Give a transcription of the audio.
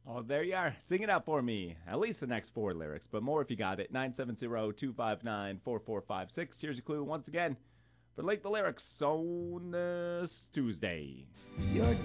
Oh, there you are. Sing it out for me. At least the next four lyrics, but more if you got it. 970-259-4456. Here's your clue once again for Late the Lyrics on this Tuesday. Your